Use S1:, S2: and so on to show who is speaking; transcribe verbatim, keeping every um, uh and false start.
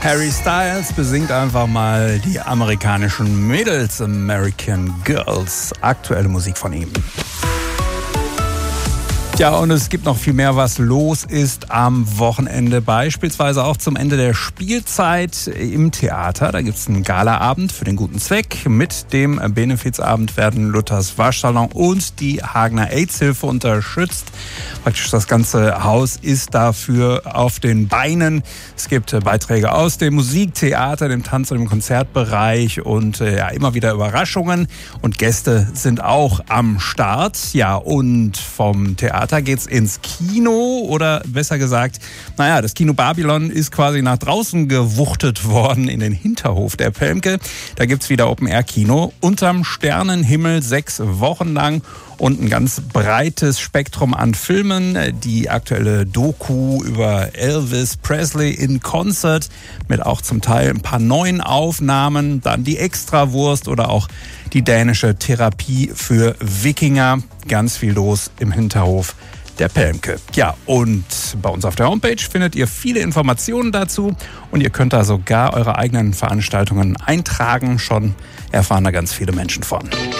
S1: Harry Styles besingt einfach mal die amerikanischen Mädels, American Girls. Aktuelle Musik von ihm. Ja, und es gibt noch viel mehr, was los ist am Wochenende. Beispielsweise auch zum Ende der Spielzeit im Theater. Da gibt es einen Galaabend für den guten Zweck. Mit dem Benefizabend werden Luthers Waschsalon und die Hagener AIDS-Hilfe unterstützt. Praktisch das ganze Haus ist dafür auf den Beinen. Es gibt Beiträge aus dem Musik-, Theater-, dem Tanz- und dem Konzertbereich und äh, ja, immer wieder Überraschungen. Und Gäste sind auch am Start. Ja, und vom Theater geht's ins Kino oder besser gesagt, naja, das Kino Babylon ist quasi nach draußen gewuchtet worden in den Hinterhof der Pelmke. Da gibt's wieder Open-Air-Kino unterm Sternenhimmel sechs Wochen lang und ein ganz breites Spektrum an Filmen. Die aktuelle Doku über Elvis Presley in Concert mit auch zum Teil ein paar neuen Aufnahmen, dann die Extrawurst oder auch die dänische Therapie für Wikinger. Ganz viel los im Hinterhof der Pelmke. Ja, und bei uns auf der Homepage findet ihr viele Informationen dazu und ihr könnt da sogar eure eigenen Veranstaltungen eintragen. Schon erfahren da ganz viele Menschen von.